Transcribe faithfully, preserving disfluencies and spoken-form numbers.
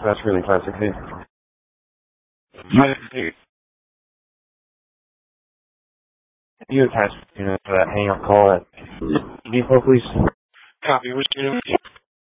That's really classic. Hey. Hey. You attach, you know, to that hang up call at Depot, please. Copy. What's your name?